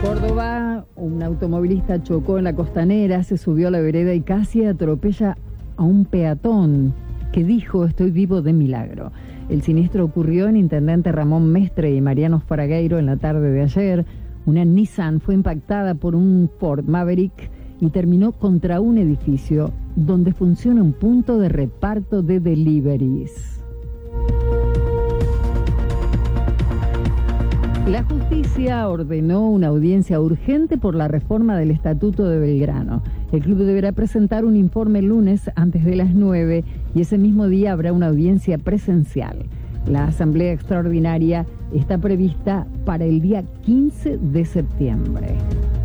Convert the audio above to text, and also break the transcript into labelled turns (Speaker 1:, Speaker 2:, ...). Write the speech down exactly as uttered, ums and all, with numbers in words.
Speaker 1: Córdoba, un automovilista chocó en la Costanera, se subió a la vereda y casi atropella a un peatón que dijo: estoy vivo de milagro. El siniestro ocurrió en Intendente Ramón Mestre y Mariano Fragueiro en la tarde de ayer. Una Nissan fue impactada por un Ford Maverick y terminó contra un edificio donde funciona un punto de reparto de deliveries. La justicia ordenó una audiencia urgente por la reforma del Estatuto de Belgrano. El club deberá presentar un informe el lunes antes de las nueve y ese mismo día habrá una audiencia presencial. La asamblea extraordinaria está prevista para el día quince de septiembre.